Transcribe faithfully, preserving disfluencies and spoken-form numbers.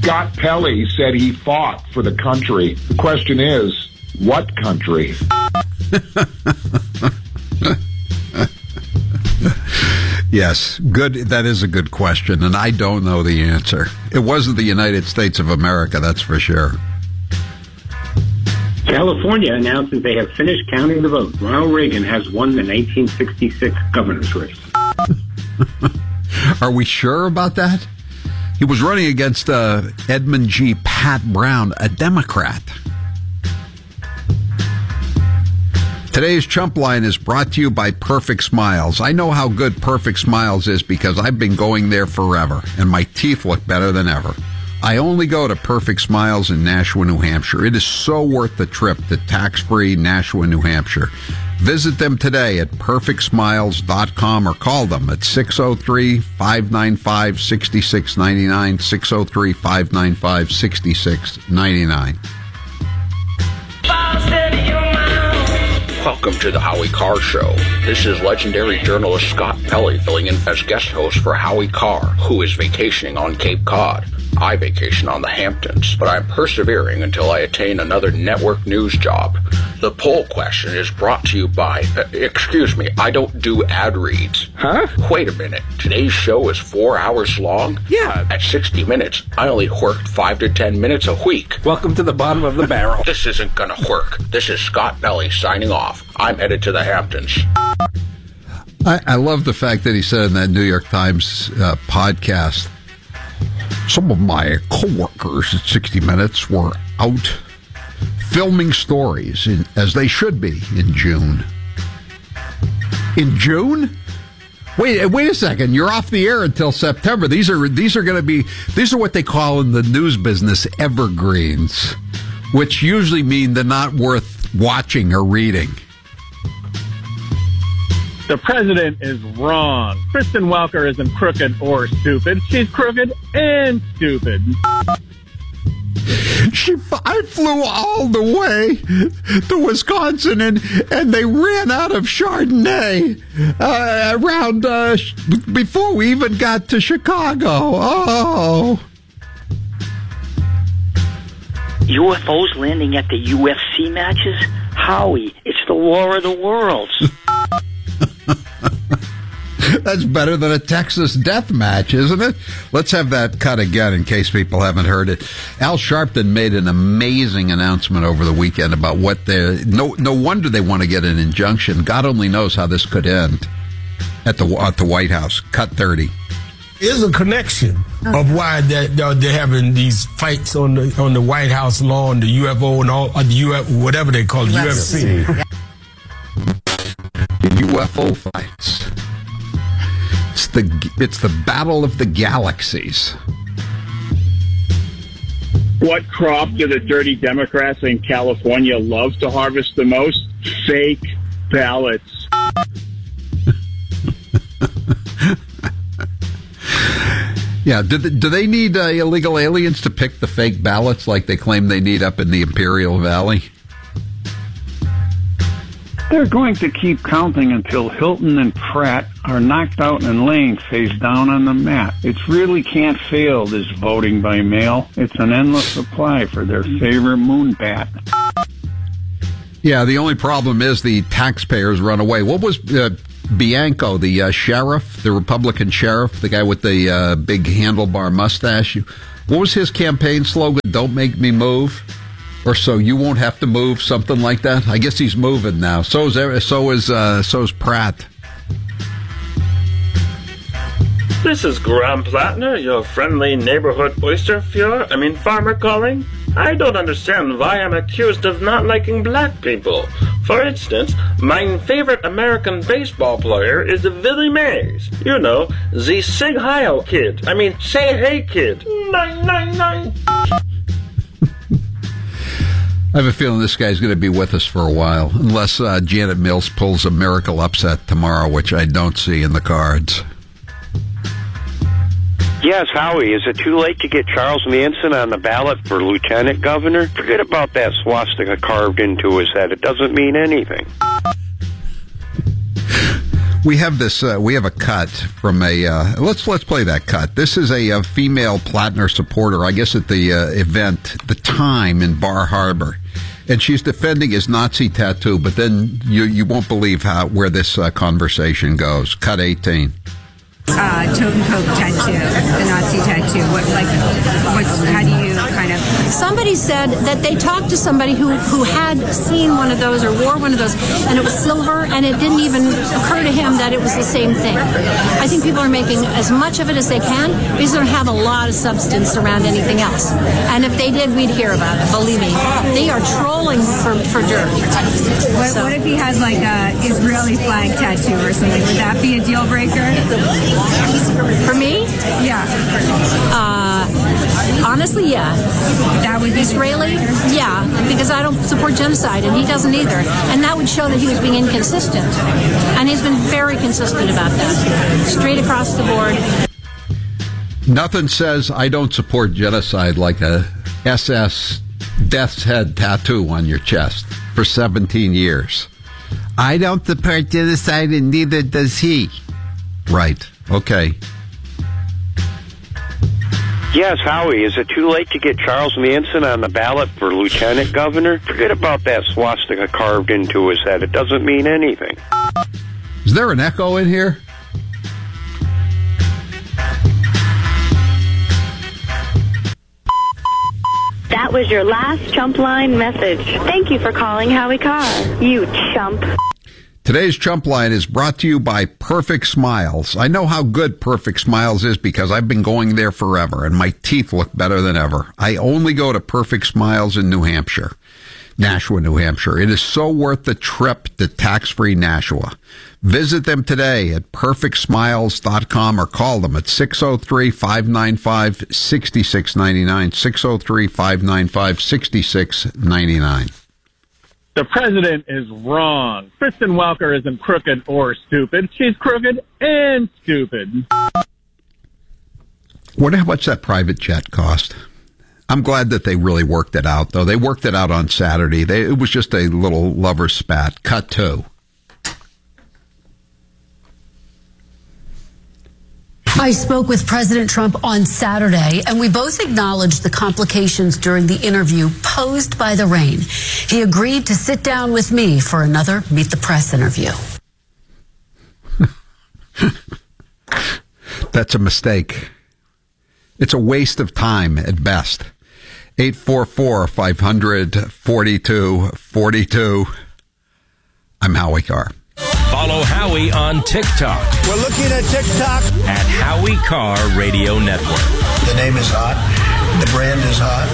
Scott Pelley said he fought for the country. The question is, what country? Yes, good. That is a good question, and I don't know the answer. It wasn't the United States of America, that's for sure. California announces they have finished counting the votes. Ronald Reagan has won the nineteen sixty-six governor's race. Are we sure about that? He was running against uh, Edmund G. Pat Brown, a Democrat. Today's Chump Line is brought to you by Perfect Smiles. I know how good Perfect Smiles is because I've been going there forever, and my teeth look better than ever. I only go to Perfect Smiles in Nashua, New Hampshire. It is so worth the trip to tax-free Nashua, New Hampshire. Visit them today at perfect smiles dot com or call them at six oh three, five nine five, six six nine nine, six oh three, five nine five, six six nine nine. Welcome to the Howie Carr Show. This is legendary journalist Scott Pelley filling in as guest host for Howie Carr, who is vacationing on Cape Cod. I vacation on the Hamptons, but I'm persevering until I attain another network news job. The poll question is brought to you by... Uh, excuse me, I don't do ad reads. Huh? Wait a minute. Today's show is four hours long? Yeah. At sixty minutes, I only worked five to ten minutes a week. Welcome to the bottom of the barrel. This isn't gonna work. This is Scott Pelley signing off. I'm headed to the Hamptons. I, I love the fact that he said in that New York Times uh, podcast, some of my coworkers at sixty minutes were out filming stories, in, as they should be, in June. In June? Wait, wait a second. You're off the air until September. These are these are going to be these are what they call in the news business evergreens, which usually mean they're not worth watching or reading. The president is wrong. Kristen Welker isn't crooked or stupid. She's crooked and stupid. She, I flew all the way to Wisconsin, and, and they ran out of Chardonnay uh, around uh, before we even got to Chicago. Oh. U F Os landing at the U F C matches? Howie, it's the War of the Worlds. That's better than a Texas death match, isn't it? Let's have that cut again in case people haven't heard it. Al Sharpton made an amazing announcement over the weekend about what they're... No, no wonder they want to get an injunction. God only knows how this could end at the at the White House. Cut thirty. There's a connection of why they're, they're having these fights on the on the White House lawn, the U F O and all, or the U F, whatever they call it, U F C. The U F O fights. It's the it's the battle of the galaxies. What crop do the dirty Democrats in California love to harvest the most? Fake ballots. Yeah, do they, do they need uh, illegal aliens to pick the fake ballots like they claim they need up in the Imperial Valley? They're going to keep counting until Hilton and Pratt are knocked out and laying face down on the mat. It really can't fail, this voting by mail. It's an endless supply for their favorite moonbat. Yeah, the only problem is the taxpayers run away. What was uh, Bianco, the uh, sheriff, the Republican sheriff, the guy with the uh, big handlebar mustache? What was his campaign slogan? Don't make me move. Or so you won't have to move, something like that. I guess he's moving now. So is so is uh, so is Pratt. This is Graham Plattner, your friendly neighborhood oyster fjord. I mean, farmer calling. I don't understand why I'm accused of not liking black people. For instance, my favorite American baseball player is Willie Mays. You know, the Sig Heil kid. I mean, say hey kid. Nine nine nine. I have a feeling this guy's going to be with us for a while, unless uh, Janet Mills pulls a miracle upset tomorrow, which I don't see in the cards. Yes, Howie, is it too late to get Charles Manson on the ballot for lieutenant governor? Forget about that swastika carved into his head. It doesn't mean anything. We have this. Uh, we have a cut from a. Uh, let's let's play that cut. This is a, a female Plattner supporter. I guess at the uh, event, the Time in Bar Harbor, and she's defending his Nazi tattoo. But then you you won't believe how where this uh, conversation goes. Cut eighteen. Uh, Totenkopf tattoo, the Nazi tattoo. What, like, what's, how do you kind of... Somebody said that they talked to somebody who, who had seen one of those or wore one of those, and it was silver, and it didn't even occur to him that it was the same thing. I think people are making as much of it as they can because they don't have a lot of substance around anything else. And if they did, we'd hear about it, believe me. They are trolling for, for dirt. What, so. What if he has, like, a Israeli flag tattoo or something? Would that be a deal breaker? For me? Yeah. Uh, honestly, yeah. That would be Israeli? Yeah, because I don't support genocide, and he doesn't either. And that would show that he was being inconsistent. And he's been very consistent about that. Straight across the board. Nothing says I don't support genocide like a S S Death's Head tattoo on your chest for seventeen years. I don't support genocide, and neither does he. Right. Okay. Yes, Howie, is it too late to get Charles Manson on the ballot for lieutenant governor? Forget about that swastika carved into his head. It doesn't mean anything. Is there an echo in here? That was your last chump line message. Thank you for calling Howie Carr. You chump. Today's Chump Line is brought to you by Perfect Smiles. I know how good Perfect Smiles is because I've been going there forever, and my teeth look better than ever. I only go to Perfect Smiles in New Hampshire, Nashua, New Hampshire. It is so worth the trip to tax-free Nashua. Visit them today at perfect smiles dot com or call them at six oh three, five nine five, six six nine nine, six oh three, five nine five, six six nine nine. The president is wrong. Kristen Welker isn't crooked or stupid. She's crooked and stupid. Wonder how much that private jet cost. I'm glad that they really worked it out, though. They worked it out on Saturday. They, it was just a little lover spat. Cut two. I spoke with President Trump on Saturday, and we both acknowledged the complications during the interview posed by the rain. He agreed to sit down with me for another Meet the Press interview. That's a mistake. It's a waste of time at best. eight four four, five hundred, forty-two forty-two. I'm Howie Carr. Follow Howie on TikTok. We're looking at TikTok. At Howie Carr Radio Network. The name is hot. The brand is hot.